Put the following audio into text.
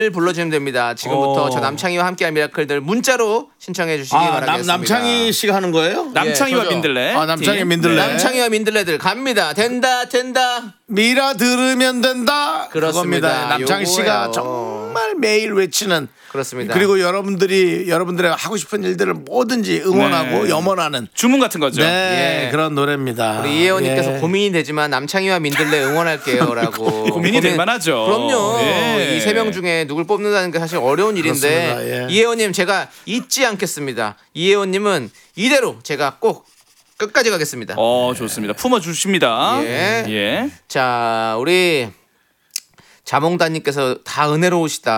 불러주시면 됩니다. 지금부터 저 남창희와 함께할 미라클들 문자로 신청해 주시기 바라겠습니다. 남창희 씨가 하는 거예요? 남창희와 민들레. 남창희 민들레. 남창희와 민들레들 갑니다. 된다. 미라 들으면 된다. 그렇습니다. 그겁니다. 남창희 씨가 요거예요. 정말 매일 외치는. 그렇습니다. 그리고 여러분들의 하고 싶은 일들을 뭐든지 응원하고 염원하는 주문 같은 거죠. 네, 그런 노래입니다. 우리 이혜원님께서 고민이 되지만 남창희와 민들레 응원할게요라고. 고민이 될 만하죠. 그럼요. 이 세 명 중에 누굴 뽑는다는 게 사실 어려운 일인데 그렇습니다. 이혜원님 제가 잊지 않겠습니다. 이혜원님은 이대로 제가 꼭 끝까지 가겠습니다. 좋습니다. 품어주십니다. 예. 예. 자, 우리 자몽다님께서 다 은혜로우시다.